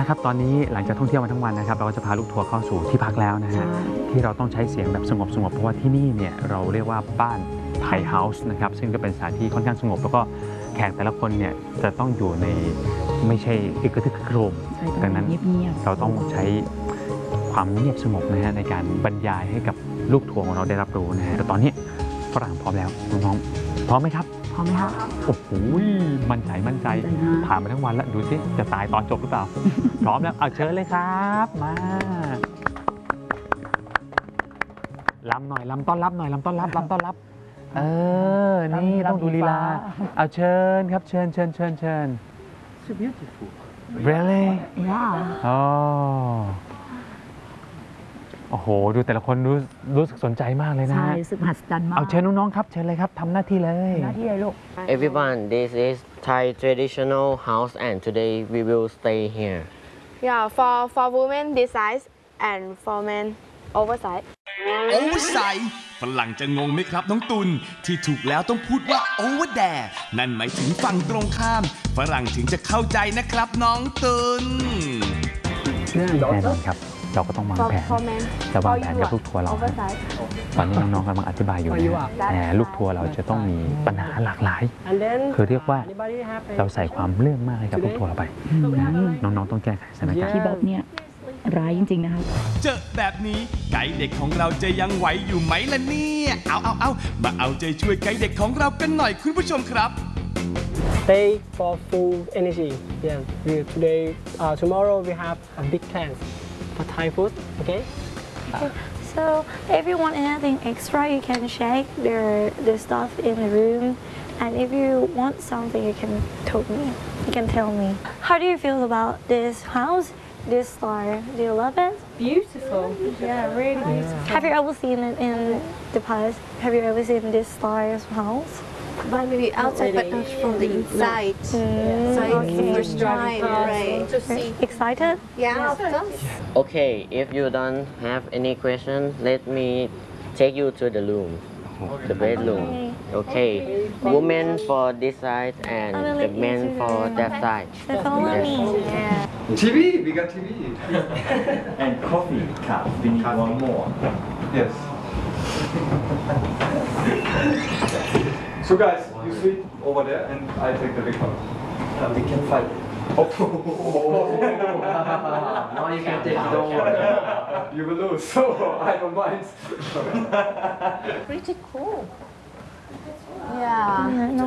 ครับตอนนี้หลังจากท่องเที่ยวมาทั้งวันนะครับเราก็จะพาลูกทัวร์เข้าสู่ที่พักแล้วนะฮะที่เราต้องใช้เสียงแบบสงบเพราะว่าที่นี่เนี่ยเราเรียกว่าบ้านไทยเฮาส์นะครับซึ่งก็เป็นสถานที่ค่อนข้างสงบแล้วก็แขกแต่ละคนเนี่ยจะต้องอยู่ในไม่ใช่อึกกระทึกครึกโครมดังนั้นเราต้องใช้ความเงียบสงบนะฮะในการบรรยายให้กับลูกทัวร์ของเราได้รับรู้นะฮะแต่ตอนนี้ฝรั่งพร้อมแล้วน้องๆพร้อมไหมครับพร้อมไหมครับโอ้โหมั่นใจผ่านมาทั้งวันแล้วดูสิจะตายตอนจบหรือเปล่า พร้อมแล้วเอาเชิญเลยครับมาลำหน่อยลำต้อนรับหน่อยลำต้อนรับนี่ต้องดูลีลาเอาเชิญครับเชิญ So beautiful really yeah โอ้โหดูแต่ละคนรู้สึกสนใจมากเลยนะใช่รู้สึกมหัศจรรย์มากเอาเชิญน้องๆครับเชิญเลยครับทำหน้าที่เลยลูก Everyone, this is Thai traditional house and today we will stay here. Yeah, for women this size and for men oversize. Oversize ฝรั่งจะงงไหมครับน้องตุลที่ถูกแล้วต้องพูดว่า over there นั่นหมายถึงฝั่งตรงข้ามฝรั่งถึงจะเข้าใจนะครับน้องตุลแน่นอนครับเราก็ต้องวางแผนจะวางแผนกับลูกทัวร์เราตอนนี้น้องๆกำลังอธิบายอยู่แต่ลูกทัวร์เราจะต้องมีปัญหาหลากหลายคือเรียกว่าเราใส่ความเรื่องมากให้กับลูกทัวร์เราไปน้องๆต้องแก้ไขสถานการณ์ที่บ๊อบเนี่ยร้ายจริงๆนะครับเจอแบบนี้ไกด์เด็กของเราจะยังไหวอยู่ไหมล่ะเนี่ยเอามาเอาใจช่วยไกด์เด็กของเรากันหน่อยคุณผู้ชมครับ Stay for full energy. Yeah. Tomorrow we have a big plans for Thai food. Okay. So if you want anything extra, you can check the stuff in the room, and if you want something, you can tell me. How do you feel about this house? This star, do you love it? Beautiful. Yeah, really beautiful. Have you ever seen it in the past? Have you ever seen this star's house? But maybe outside, but not from the inside. So it's the first time, right? To see. Excited? Yeah, of course. Okay, if you don't have any question, let me take you to the room, the bedroom. Okay, women for this side and the men for that side. Follow me. Yeah. TV, we got TV. And coffee cup, we need one more. Yes. So guys, you sleep over there and I take the big one. We can fight. Oh. No, you can take it, don't worry. You will lose, so I don't mind. Pretty cool. Yeah.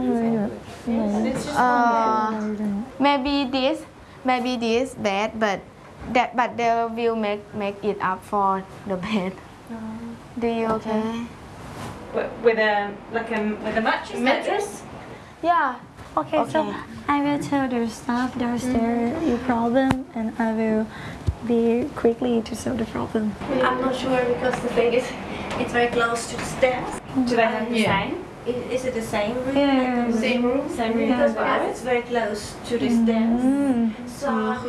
Maybe this bed, but they will make it up for the bed. Do you okay? With a mattress? Yeah. Okay, so I will tell the staff downstairs your problem, and I will be quickly to solve the problem. I'm not sure because the thing is, it's very close to the stairs. Do they have the same? Is it the same room? Yeah. Same room? Same room. Because for us, it's very close to the stairs. So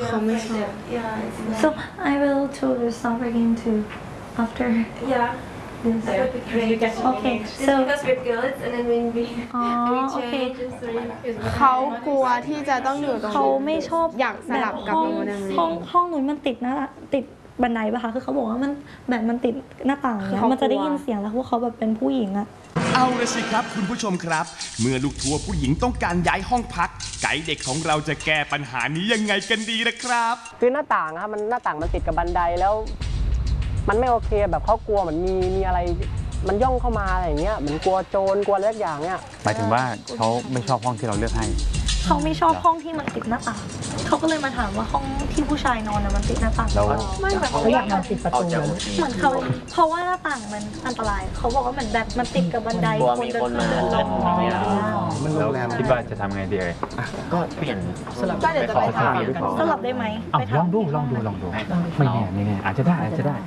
So I will tell the staff again too after. Yeah. That would be great. Okay, Just so because we're girls and then when we change, ๆเขากลัวที่จะต้องอยู่ตรงเขาไม่ชอบอยากสลับกับโรงแรมห้องนู้นมันติดบันไดป่ะคะคือเขาบอกว่ามันติดหน้าต่างเนี่ยมันจะได้ยินเสียงแล้วพวกเขาแบบเป็นผู้หญิงอะเอาละสิครับคุณผู้ชมครับเมื่อลูกทัวร์ผู้หญิงต้องการย้ายห้องพักไกด์เด็กของเราจะแก้ปัญหานี้ยังไงกันดีนะครับคือหน้าต่างครับหน้าต่างมันติดกับบันไดแล้วมันไม่โอเคแบบเขากลัวมันมีอะไรมันย่องเข้ามาอะไรอย่างเงี้ยเหมือนกลัวโจรกลัวอะไรอย่างเงี้ยหมายถึงว่าเขาไม่ชอบห้องที่เราเลือกให้เขาไม่ชอบห้องที่มันติดหน้าต่างเขาก็เลยมาถามว่าห้องที่ผู้ชายนอนมันติดหน้าต่างไม่แบบเขาอยากนอนติดประตูเหมือนเขาเพราะว่าหน้าต่างมันอันตรายเขาบอกว่าเหมือนแบบมันติดกับบันไดคนเดินลงมันโรงแรมคิดว่าจะทำไงดีเอ่ยก็เปลี่ยนก็เดี๋ยวจะไปถามสลับได้ไหมลองดูไม่แน่อาจจะได้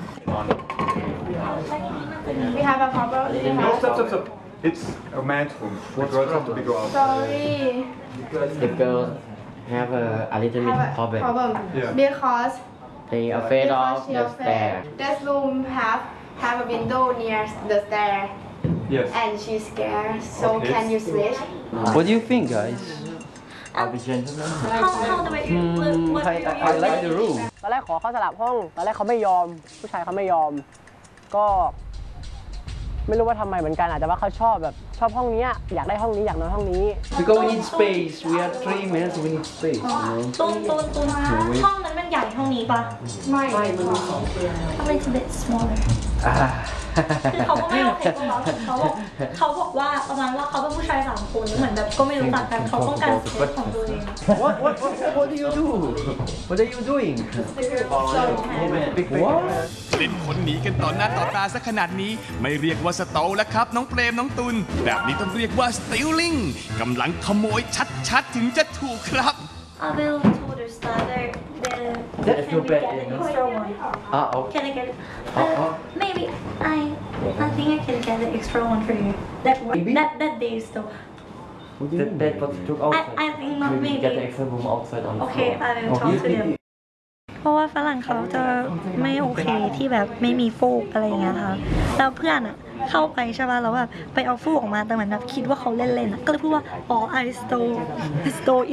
We have a problem. No, stop. It's a man's room. The girls have to go out. Sorry. The girls have a little bit problem. Yeah. Because They afraid of the stair. This room have a window near the stair. Yes. And she's scared. So Okay. can you switch? What do you think, guys? I'll be gentleman. How the way you what I like the room. ตอนแรกขอเขาสลับห้องตอนแรกเขาไม่ยอมผู้ชายเขาไม่ยอม ก็ไม่รู้ว่าทำไมเหมือนกันอาจจะว่าเขาชอบห้องนี้อยากได้ห้องนี้อยากนอนห้องนี้ Because we need space. We are 3 men, so we need space. You know. ตูนห้องนั้นมันใหญ่ห้องนี้ปะไม่มันมี2 เตียง It's a bit smaller คือเขาก็ไม่โอเคกับเราเขาบอกว่าประมาณว่าเขาเป็นผู้ชาย3 คนเหมือนแบบก็ไม่รู้จักกันเขาต้องการสเปซของตัวเอง What do you do? What are you doing? What? เล่นคนหนีกันต่อหน้าต่อตาซะขนาดนี้ไม่เรียกว่าสโตแล้วครับน้องเปรมน้องตุลแบบนี้ต้องเรียกว่า stealing กำลังขโมยชัดๆถึงจะถูกครับ I will told her starter That's can your we bed, get you an know? extra one Okay. Can I get it? Maybe I think I can get an extra one for you that day still That was took outside. I think not Maybe maybe get the extra room outside on the Okay floor. I will talk to them เพราะว่าฝรั่งเขาจะไม่โอเคที่แบบไม่มีฟูกอะไรอย่างเงี้ยค่ะแล้วเพื่อนอะเข้าไปใช่ป่ะแล้วแบบไปเอาฟูกออกมาแต่เหมือนแบบคิดว่าเขาเล่นๆอะก็เลยพูดว่าอ๋อ I stole